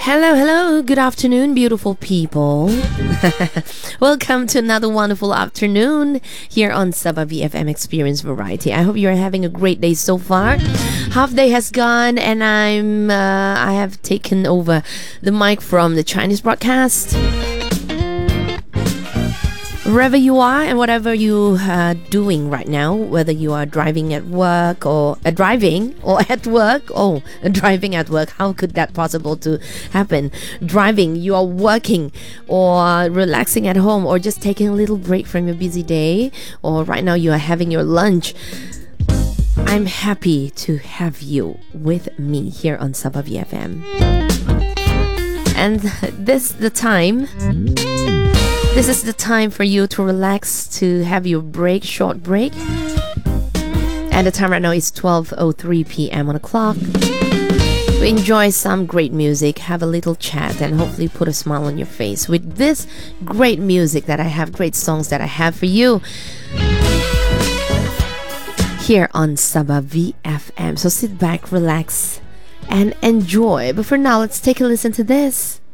Hello, hello, good afternoon, beautiful people. Welcome to another wonderful afternoon here on Sabah VFM Experience Variety. I hope you're having a great day so far. Half day has gone, and I have taken over the mic from the Chinese broadcast. Wherever you are and whatever you are doing right now, whether you are driving at work or driving at work, driving at work, how could that possible to happen? Driving, you are working or relaxing at home or just taking a little break from your busy day, or right now you are having your lunch. I'm happy to have you with me here on Sabah VFM. And this is the time for you to relax, to have your short break. And the time right now is 12:03 p.m. on the clock. To enjoy some great music, have a little chat, and hopefully put a smile on your face with this great music that I have, great songs that I have for you here on Sabah VFM. So sit back, relax, and enjoy. But for now, let's take a listen to this.